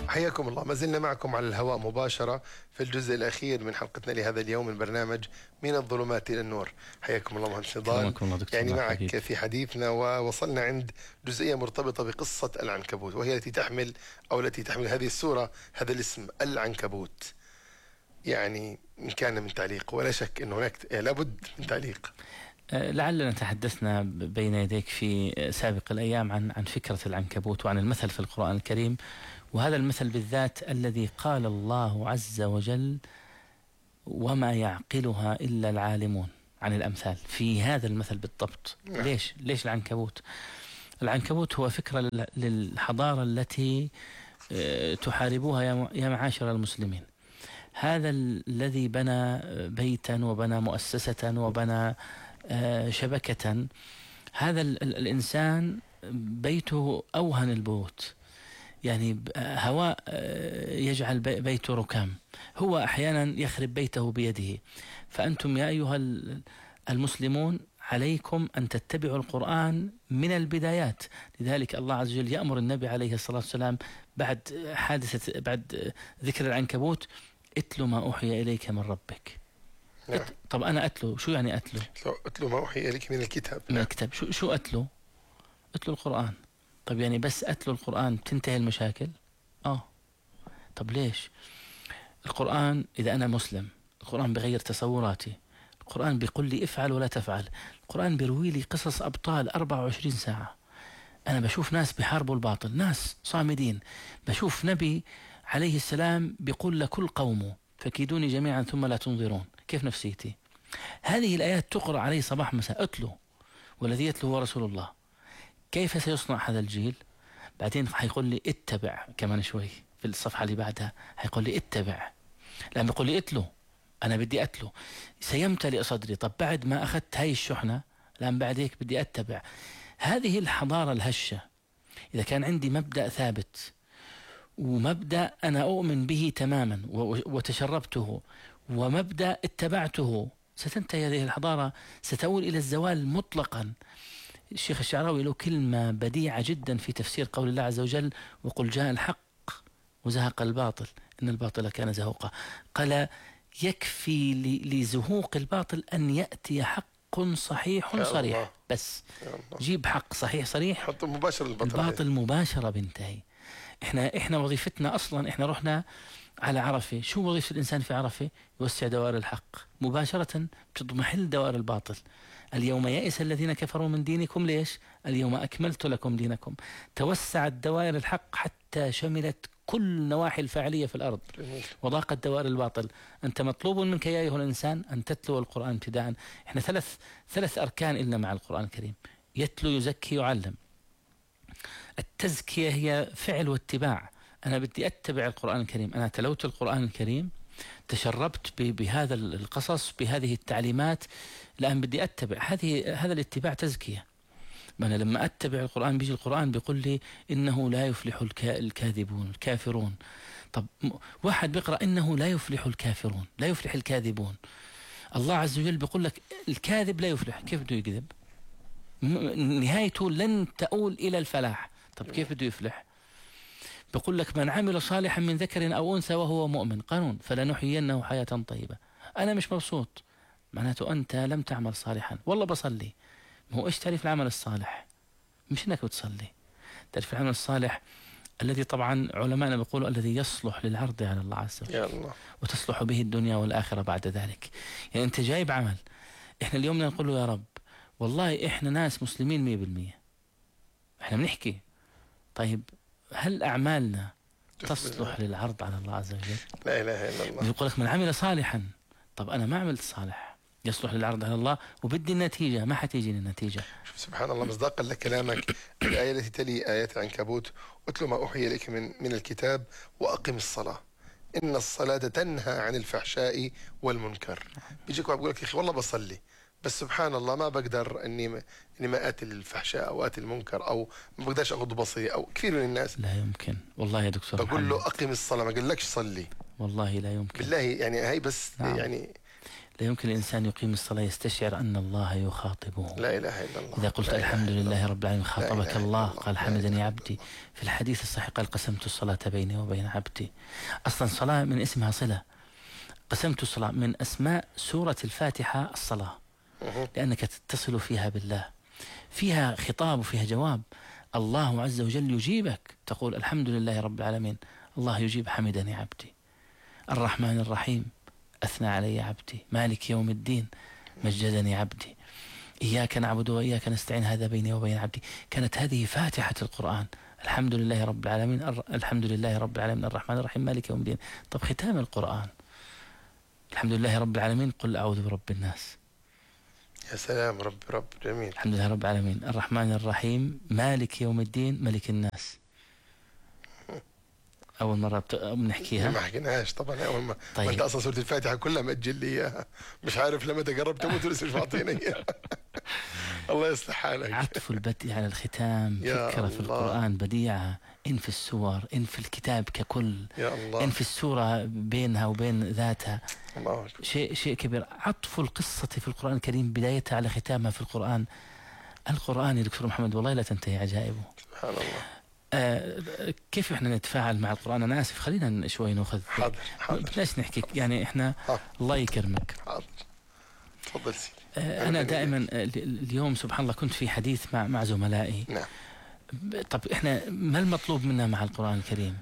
حياكم الله. ما زلنا معكم على الهواء مباشرة في الجزء الأخير من حلقتنا لهذا اليوم من برنامج من الظلمات إلى النور. حياكم الله مهندس نضال. يعني معك في حديثنا، ووصلنا عند جزئية مرتبطة بقصة العنكبوت، وهي التي تحمل هذه السورة هذا الاسم العنكبوت. يعني إن كان من تعليق، ولا شك أنه هناك لابد من تعليق. لعلنا تحدثنا بين يديك في سابق الأيام عن فكرة العنكبوت وعن المثل في القرآن الكريم، وهذا المثل بالذات الذي قال الله عز وجل وما يعقلها إلا العالمون عن الأمثال. في هذا المثل بالضبط ليش العنكبوت هو فكرة للحضارة التي تحاربوها يا معاشر المسلمين. هذا الذي بنى بيتا وبنى مؤسسة وبنى شبكة، هذا الإنسان بيته أوهن البيوت، يعني هواء يجعل بيته ركام، هو أحيانا يخرب بيته بيده. فأنتم يا أيها المسلمون عليكم أن تتبعوا القرآن من البدايات. لذلك الله عز وجل يأمر النبي عليه الصلاة والسلام بعد ذكر العنكبوت: اتلو ما أوحي إليك من ربك. طب أنا أتلو، شو يعني أتلو؟ أتلو ما أوحي إليك من الكتاب. من الكتاب. شو أتلو القرآن. طب يعني بس أتلو القرآن تنتهي المشاكل؟ طب ليش؟ القرآن إذا أنا مسلم، القرآن بغير تصوراتي، القرآن بيقول لي افعل ولا تفعل، القرآن بيروي لي قصص أبطال 24 ساعة. أنا بشوف ناس بيحاربوا الباطل، ناس صامدين، بشوف نبي عليه السلام بيقول لكل قومه فكيدوني جميعا ثم لا تنظرون. كيف نفسيتي؟ هذه الآيات تقرأ عليه صباح مساء: اتلو، والذي يتلو هو رسول الله. كيف سيصنع هذا الجيل؟ بعدين حيقول لي اتبع كمان شوي في الصفحة اللي بعدها، حيقول لي اتبع، لما يقول لي اتلو أنا بدي أتلو، سيمتلئ صدري. طب بعد ما أخذت هاي الشحنة، لأن بعد هيك بدي أتبع. هذه الحضارة الهشة، إذا كان عندي مبدأ ثابت ومبدأ أنا أؤمن به تماما وتشربته ومبدأ اتبعته، ستنتهي هذه الحضارة، ستؤول إلى الزوال مطلقا. الشيخ الشعراوي له كلمة بديعة جدا في تفسير قول الله عز وجل: وقل جاء الحق وزهق الباطل إن الباطل كان زهوقا. قال: يكفي لزهوق الباطل أن يأتي حق صحيح صريح، بس جيب حق صحيح صريح، حط مباشر الباطل مباشرة بنتهي. احنا وظيفتنا اصلا، احنا رحنا على عرفة. شو وظيفة الانسان في عرفة؟ يوسع دوائر الحق، مباشرة بتضمحل دوائر الباطل. اليوم يئس الذين كفروا من دينكم، ليش؟ اليوم أكملت لكم دينكم. توسعت دوائر الحق حتى شملت كل نواحي الفاعلية في الأرض، وضاقت دوائر الباطل. أنت مطلوب منك يا أيها الإنسان أن تتلو القرآن ابتداء. احنا ثلاث أركان إلنا مع القرآن الكريم: يتلو، يزكي، يعلم. التزكية هي فعل واتباع. أنا بدي أتبع القرآن الكريم، أنا تلوت القرآن الكريم، تشربت بهذا القصص، بهذه التعليمات، لأن بدي أتبع. هذا الاتباع تزكية. أنا لما أتبع القرآن بيجي القرآن بيقول لي إنه لا يفلح الكاذبون الكافرون. طب واحد بيقرأ إنه لا يفلح الكافرون، لا يفلح الكاذبون، الله عز وجل بيقول لك الكاذب لا يفلح. كيف بده يكذب؟ نهايته لن تؤول إلى الفلاح. طب كيف بده يفلح؟ بقول لك: من عمل صالحا من ذكر أو أنثى وهو مؤمن، قانون، فلنحيينه حياة طيبة. أنا مش مبسوط، معناته أنت لم تعمل صالحا. والله بصلي، هو إيش تعريف العمل الصالح؟ مش إنك بتصلي. تعريف العمل الصالح الذي طبعا علماءنا بيقولوا الذي يصلح للعرض على الله عز وجل، يا الله، وتصلح به الدنيا والآخرة بعد ذلك. يعني أنت جايب عمل، إحنا اليوم نقول له: يا رب والله إحنا ناس مسلمين 100%، إحنا بنحكي، طيب هل أعمالنا تصلح للعرض على الله عز وجل؟ لا إله إلا الله. يقول لك: من عمل صالحا. طب أنا ما عملت صالح يصلح للعرض على الله، وبدي النتيجة، ما حتيجيني النتيجة. سبحان الله. مصداقا لكلامك، الآية التي تلي آيات العنكبوت: اتل ما أوحي إليك من الكتاب وأقم الصلاة إن الصلاة تنهى عن الفحشاء والمنكر. بيجيك واحد بيقول لك: يا أخي والله بصلي، بس سبحان الله ما بقدر اني ما اتي الفحشاء او اتي المنكر، او ما بقدرش اغض بصري، او كثير من الناس. لا يمكن والله يا دكتور، بقول له اقم الصلاه، ما قالكش صلي. والله لا يمكن بالله، يعني هاي بس. نعم. يعني لا يمكن الإنسان يقيم الصلاة يستشعر أن الله يخاطبه. لا إله إلا الله. إذا قلت الحمد لله رب العالمين خاطبك الله، قال حمدني عبدي. في الحديث الصحيح قال قسمت الصلاة بيني وبين عبدي. أصلا صلاة من اسمها صلة. قسمت الصلاة من أسماء سورة الفاتحة الصلاة، لأنك تتصل فيها بالله، فيها خطاب وفيها جواب. الله عز وجل يجيبك، تقول الحمد لله رب العالمين، الله يجيب حمدني عبدي. الرحمن الرحيم أثنى علي عبدي. مالك يوم الدين مجدني عبدي. إياك نعبد وإياك نستعين هذا بيني وبين عبدي. كانت هذه فاتحة القرآن. الحمد لله رب العالمين، الحمد لله رب العالمين الرحمن الرحيم مالك يوم الدين. طب ختام القرآن الحمد لله رب العالمين قل أعوذ برب الناس. يا سلام، رب جميل. الحمد لله رب العالمين الرحمن الرحيم مالك يوم الدين ملك الناس. أول مرة بنحكيها، ما حكيناهاش طبعا أول ما. طيب. ما أنت أصلا سورة الفاتحة كلها مأجل لي إياها، مش عارف لما تقرب تموت ولسه مش معطيني إياها. الله يصلح حالك. عطف البدء على الختام فكرة في القرآن بديعة، إن في السور إن في الكتاب ككل، يا الله. إن في السورة بينها وبين ذاتها. الله. شيء كبير. عطف القصة في القرآن الكريم بدايتها على ختامها في القرآن. القرآن يا دكتور محمد والله لا تنتهي عجائبه. سبحان الله. كيف احنا نتفاعل مع القرآن؟ أنا آسف خلينا شوي نأخذ. حاضر. بلاش نحكي يعني احنا. الله يكرمك. حاضر. تفضل سيدي. أنا دائما اليوم سبحان الله كنت في حديث مع زملائي. نعم. طب احنا ما المطلوب منا مع القرآن الكريم؟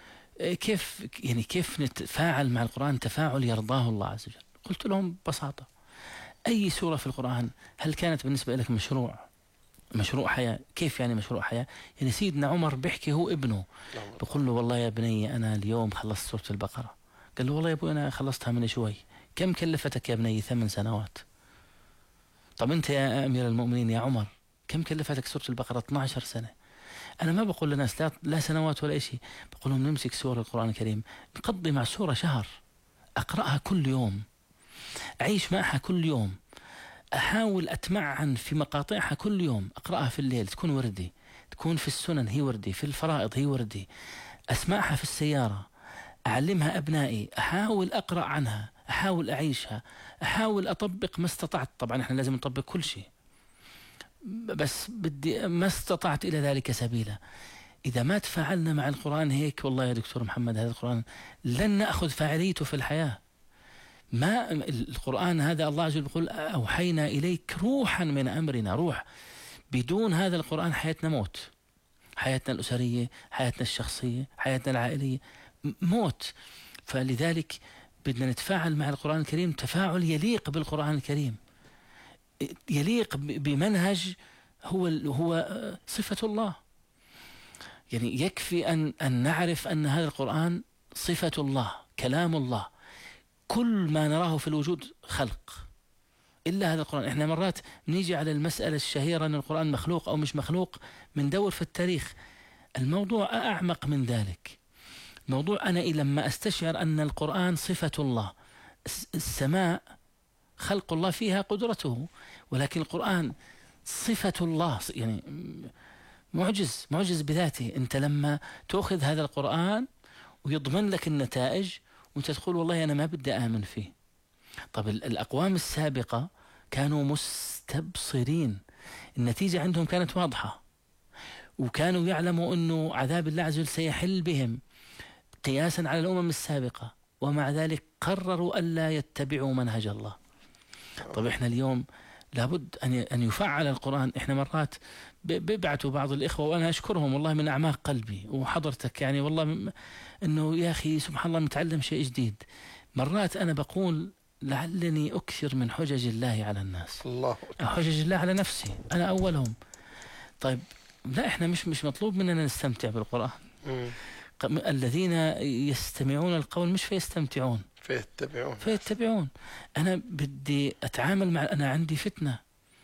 كيف نتفاعل مع القرآن تفاعل يرضاه الله عز وجل؟ قلت لهم ببساطة، أي سورة في القرآن هل كانت بالنسبة لك مشروع حياة؟ كيف يعني مشروع حياة؟ يعني سيدنا عمر بيحكي هو ابنه، بقول له والله يا بني أنا اليوم خلصت سورة البقرة. قال له والله يا أبوي أنا خلصتها من شوي. كم كلفتك يا بني؟ 8 سنوات. طب أنت يا أمير المؤمنين يا عمر كم كلفتك سورة البقرة؟ 12 سنة. أنا ما بقول للناس لا سنوات ولا شيء، بقول لهم نمسك سورة القرآن الكريم نقضي مع سورة شهر، أقرأها كل يوم، أعيش معها كل يوم، أحاول أتمعن في مقاطعها كل يوم، أقرأها في الليل تكون وردي، تكون في السنن هي وردي، في الفرائض هي وردي، أسمعها في السيارة، أعلمها أبنائي، أحاول أقرأ عنها، أحاول أعيشها، أحاول أطبق ما استطعت. طبعا إحنا لازم نطبق كل شيء، بس بدي ما استطعت إلى ذلك سبيلا. إذا ما تفاعلنا مع القرآن هيك والله يا دكتور محمد هذا القرآن لن نأخذ فاعليته في الحياة. ما القرآن هذا الله عز وجل يقول أوحينا إليك روحا من أمرنا. روح. بدون هذا القرآن حياتنا موت، حياتنا الأسرية، حياتنا الشخصية، حياتنا العائلية موت. فلذلك بدنا نتفاعل مع القرآن الكريم تفاعل يليق بالقرآن الكريم، يليق بمنهج هو صفة الله. يعني يكفي أن نعرف أن هذا القرآن صفة الله، كلام الله، كل ما نراه في الوجود خلق إلا هذا القرآن. إحنا مرات نيجي على المسألة الشهيرة أن القرآن مخلوق أو مش مخلوق، من دور في التاريخ. الموضوع أعمق من ذلك. الموضوع أنا لما أستشعر أن القرآن صفة الله، السماء خلق الله فيها قدرته، ولكن القرآن صفة الله، يعني معجز بذاته. أنت لما تأخذ هذا القرآن ويضمن لك النتائج وأنت تقول والله أنا ما بدي آمن فيه. طب الأقوام السابقة كانوا مستبصرين، النتيجة عندهم كانت واضحة، وكانوا يعلموا أنه عذاب الله عز وجل سيحل بهم قياسا على الأمم السابقة، ومع ذلك قرروا ألا يتبعوا منهج الله. طب إحنا اليوم لابد أن يفعل القرآن. إحنا مرات بيبعتوا بعض الإخوة وأنا أشكرهم والله من أعماق قلبي وحضرتك، يعني والله أنه يا أخي سبحان الله متعلم شيء جديد. مرات أنا بقول لعلني أكثر من حجج الله على الناس، الله حجج الله على نفسي أنا أولهم. طيب لا، إحنا مش مطلوب مننا نستمتع بالقرآن. الذين يستمعون القول مش فيستمتعون، فيتبعون. أنا بدي أتعامل مع، أنا عندي فتنة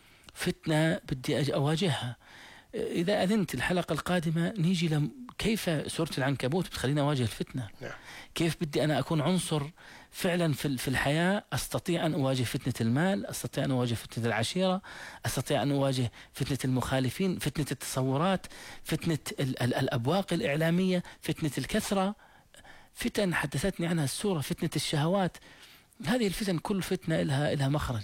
بدي أواجهها. إذا أذنت الحلقة القادمة نيجي كيف سورة العنكبوت بتخلينا أواجه الفتنة. كيف بدي أنا أكون عنصر فعلا في الحياة، أستطيع أن أواجه فتنة المال، أستطيع أن أواجه فتنة العشيرة، أستطيع أن أواجه فتنة المخالفين، فتنة التصورات، فتنة الأبواق الإعلامية، فتنة الكثرة، فتن حدثتني عنها السورة، فتنة الشهوات. هذه الفتن كل فتنة لها مخرج.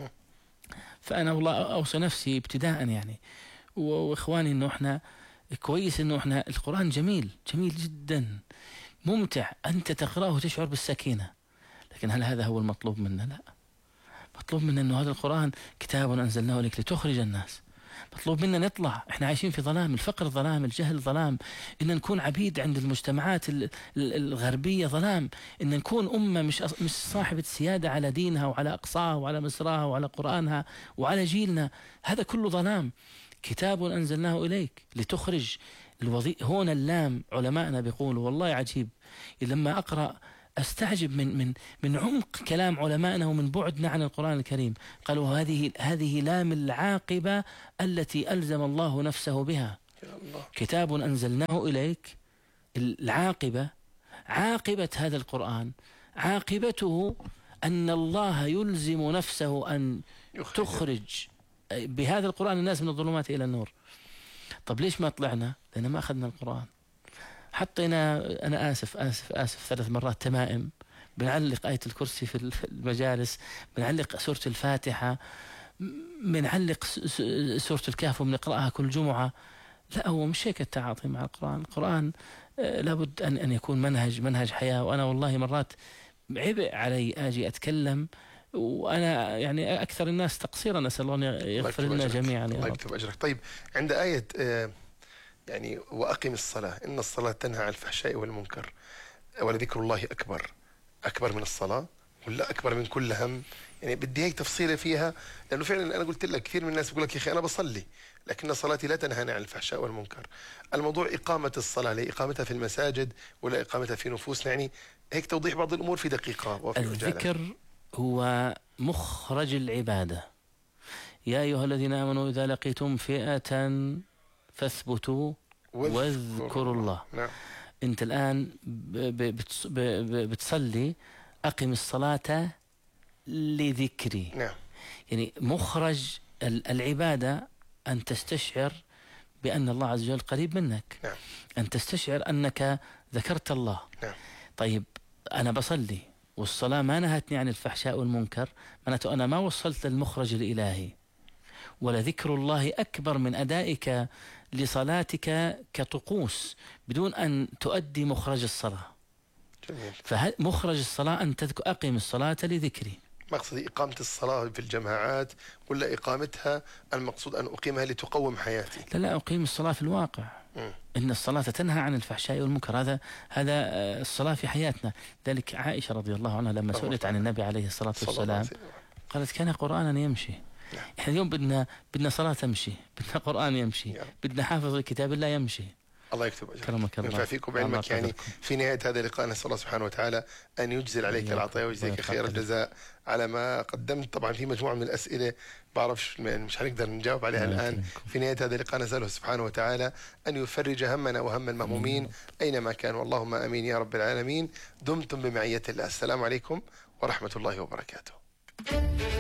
فأنا والله أوصي نفسي ابتداء يعني وإخواني إنه إحنا كويس، إنه إحنا القرآن جميل جدا ممتع، أنت تقرأه وتشعر بالسكينة، لكن هل هذا هو المطلوب منا؟ لا، مطلوب منا إنه هذا القرآن كتاب أنزلناه إليك لتخرج الناس. مطلوب منا نطلع، احنا عايشين في ظلام، الفقر ظلام، الجهل ظلام، ان نكون عبيد عند المجتمعات الغربية ظلام، ان نكون أمة مش صاحبة سيادة على دينها وعلى أقصاها وعلى مصراها وعلى قرآنها وعلى جيلنا، هذا كله ظلام. كتاب أنزلناه إليك لتخرج هون اللام. علماءنا بيقولوا والله عجيب لما أقرأ أستعجب من عمق كلام علمائنا ومن بعدنا عن القرآن الكريم. قالوا هذه لام العاقبة التي ألزم الله نفسه بها. كتاب أنزلناه إليك، العاقبة، عاقبة هذا القرآن، عاقبته أن الله يلزم نفسه أن تخرج بهذا القرآن الناس من الظلمات إلى النور. طب ليش ما طلعنا؟ لأن ما أخذنا القرآن. حطينا، أنا آسف 3 مرات تمائم، بنعلق آية الكرسي في المجالس، بنعلق سورة الفاتحة، بنعلق سورة الكهف وبنقرأها كل جمعة. لا، هو مش هيك التعاطي مع القرآن. القرآن لابد أن يكون منهج حياة. وأنا والله مرات عبء علي أجي أتكلم وأنا يعني أكثر الناس تقصيرا، أسأل الله أن يغفر لنا جميعا. الله يكتب أجرك. طيب، عند آية يعني وأقم الصلاة إن الصلاة تنهى عن الفحشاء والمنكر، ولذكر الله أكبر من الصلاة ولا أكبر من كل هم؟ يعني بدي هيك تفصيلة فيها، لأنه فعلا أنا قلت لك كثير من الناس بيقول لك يا أخي أنا بصلي لكن صلاتي لا تنهاني عن الفحشاء والمنكر. الموضوع إقامة الصلاة، لإقامتها في المساجد ولا إقامتها في نفوسنا؟ يعني هيك توضيح بعض الأمور في دقيقة وفي الذكر هو مخرج العبادة. يا أيها الذين آمنوا إذا لقيتم فئة فاثبتوا واذكروا الله. نعم. أنت الآن بتصلي، أقم الصلاة لذكري. نعم. يعني مخرج العبادة أن تستشعر بأن الله عز وجل قريب منك. نعم. أن تستشعر أنك ذكرت الله. نعم. طيب أنا بصلي والصلاة ما نهتني عن الفحشاء والمنكر، معناته أنا ما وصلت للمخرج الإلهي. ولذكر الله أكبر من أدائك لصلاتك كطقوس بدون أن تؤدي مخرج الصلاة. جميل. فمخرج الصلاة أن أقم الصلاة لذكري. مقصدي إقامة الصلاة في الجماعات ولا إقامتها المقصود أن أقيمها لتقوم حياتي؟ لا، أقيم الصلاة في الواقع. إن الصلاة تنهى عن الفحشاء والمنكر، هذا الصلاة في حياتنا. ذلك عائشة رضي الله عنها لما سئلت عن النبي عليه الصلاة والسلام قالت كان قرآنا يمشي. احنا اليوم بدنا صلاة تمشي، بدنا قرآن يمشي، بدنا حافظ كتاب الله يمشي. الله يكتب أجرك. كرمك الله. ينفع فيكم بعلمك. يعني في نهاية هذا اللقاء نسأل الله سبحانه وتعالى أن يجزل عليك العطاء ويجزيك خير الجزاء على ما قدمت. طبعا في مجموعة من الأسئلة بعرفش مش هنقدر نجاوب عليها الآن. في نهاية هذا اللقاء نسأله سبحانه وتعالى أن يفرج همنا وهم المهمومين أينما كانوا. اللهم آمين يا رب العالمين. دمتم بمعية الله. السلام عليكم ورحمة الله وبركاته.